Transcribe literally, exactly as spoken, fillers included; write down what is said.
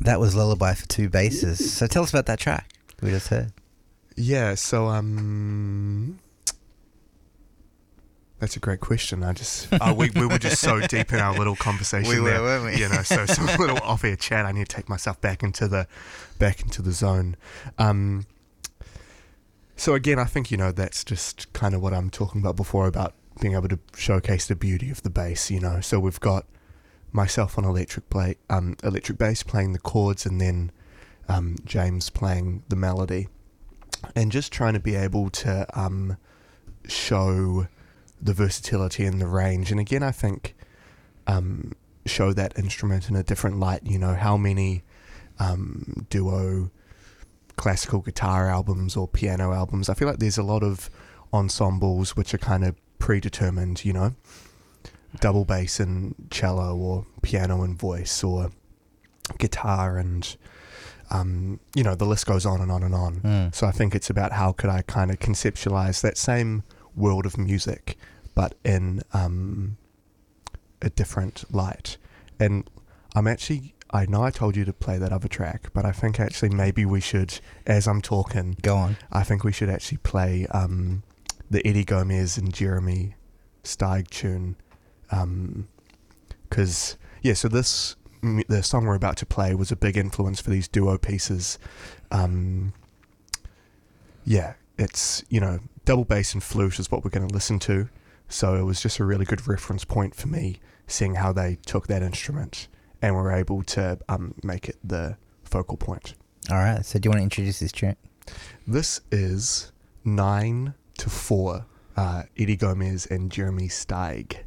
That was Lullaby for Two Basses. So tell us about that track we just heard. Yeah, so um, that's a great question. I just uh, we we were just so deep in our little conversation. We were, there, weren't we? You know, so some little off-air chat. I need to take myself back into the back into the zone. Um, so again, I think you know that's just kind of what I'm talking about before about being able to showcase the beauty of the bass. You know, so we've got myself on electric play, um, electric bass playing the chords, and then um, James playing the melody, and just trying to be able to um, show the versatility and the range. And again, I think um, show that instrument in a different light. You know, how many um, duo classical guitar albums or piano albums? I feel like there's a lot of ensembles which are kind of predetermined. You know, double bass and cello, or piano and voice, or guitar, and um, you know, the list goes on and on and on. Mm. So I think it's about how could I kind of conceptualize that same world of music, but in um, a different light. And I'm actually, I know I told you to play that other track, but I think actually maybe we should, as I'm talking, Go on. I think we should actually play um, the Eddie Gomez and Jeremy Steig tune. Because, um, yeah, so this, the song we're about to play was a big influence for these duo pieces. Um, yeah, it's, you know, double bass and flute is what we're going to listen to. So it was just a really good reference point for me, seeing how they took that instrument and were able to um, make it the focal point. All right. So do you want to introduce this tune? This is Nine to Four, uh, Eddie Gomez and Jeremy Steig.